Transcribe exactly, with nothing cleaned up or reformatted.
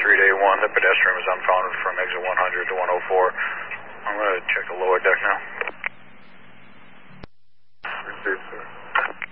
three to A one. The pedestrian was unfounded from exit one hundred to one oh four. I'm going to check the lower deck now.